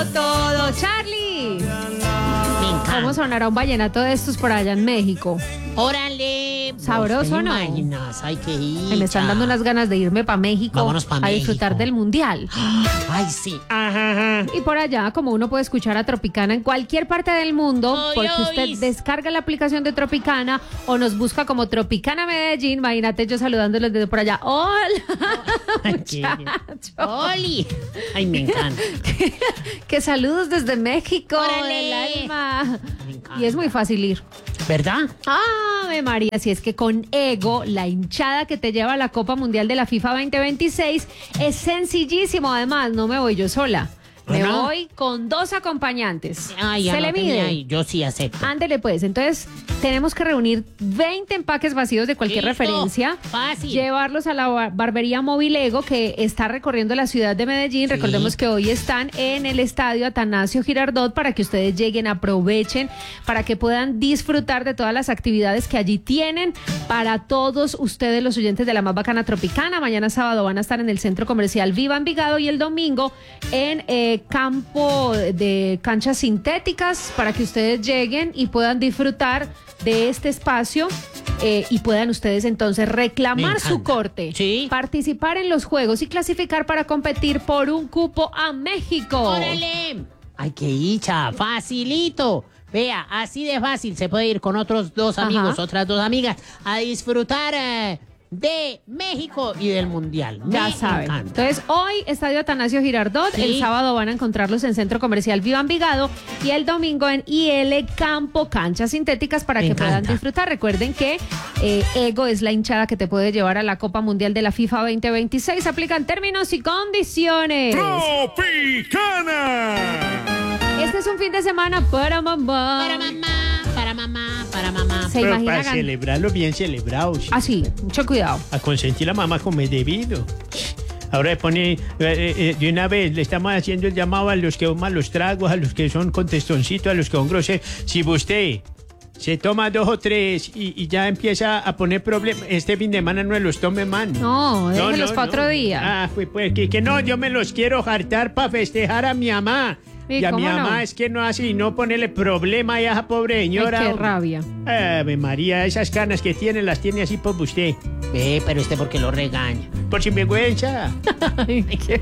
todo. Charlie, Me encanta. ¿cómo sonará un vallenato de estos por allá en México? Órale. Sabroso, ¿no? Imaginas, ay, qué Se me están dando unas ganas de irme para México Vámonos pa' a disfrutar México. del Mundial. Ay, sí. Y por allá, como uno puede escuchar a Tropicana en cualquier parte del mundo, Ay, porque ay. usted descarga la aplicación de Tropicana o nos busca como Tropicana Medellín. Imagínate yo saludándolos desde por allá. ¡Hola, muchachos! Oli. Ay, me encanta. Que saludos desde México, Órale. del alma. Me encanta. Y es muy fácil ir. ¿Verdad? ¡Ave María! Si es que con Ego, la hinchada que te lleva a la Copa Mundial de la FIFA 2026, es sencillísimo. Además, no me voy yo sola. Me ¿No? voy con 2 acompañantes. Ay, Se le mide. Ay, yo sí acepto. Ándele pues, entonces tenemos que reunir 20 empaques vacíos de cualquier Listo. referencia, Fácil. llevarlos a la barbería Móvil Ego que está recorriendo la ciudad de Medellín. Sí. Recordemos que hoy están en el estadio Atanasio Girardot para que ustedes lleguen, aprovechen, para que puedan disfrutar de todas las actividades que allí tienen para todos ustedes los oyentes de la más bacana Tropicana. Mañana sábado van a estar en el Centro Comercial Viva Envigado y el domingo en campo de canchas sintéticas para que ustedes lleguen y puedan disfrutar de este espacio y puedan ustedes entonces reclamar Me su encanta. corte, Sí. participar en los juegos y clasificar para competir por un cupo a México. ¡Órale! Ay, qué dicha, facilito. Vea, así de fácil se puede ir con otros 2 amigos, Ajá. otras 2 amigas a disfrutar de México y del Mundial. Ya Me saben. encanta. Entonces, hoy, Estadio Atanasio Girardot. Sí. El sábado van a encontrarlos en Centro Comercial Viva Envigado. Y el domingo en IL Campo, canchas sintéticas para Me que puedan encanta. disfrutar. Recuerden que Ego es la hinchada que te puede llevar a la Copa Mundial de la FIFA 2026. Aplican términos y condiciones. Tropicana. Este es un fin de semana para mamá. Para mamá, para mamá, para mamá. Se Pero imagina. para celebrarlo bien celebrado. Sí. Así, mucho cuidado. A consentir a la mamá como es debido. Ahora le pone, de una vez le estamos haciendo el llamado a los que toman los tragos, a los que son contestoncitos, a los que son groseros. Si usted se toma 2 o 3 y ya empieza a poner problemas, este fin de semana no los tome más. No, déjelos para otro día. Ah, pues que no, yo me los quiero hartar para festejar a mi mamá. ¿Y Y a mi cómo no? mamá es que no hace y no ponerle problema a esa pobre señora. Ay, qué hombre. rabia. Ave María, esas canas que tiene, las tiene así por usted. Ve, pero este porque lo regaña. Por sinvergüenza. Ay, qué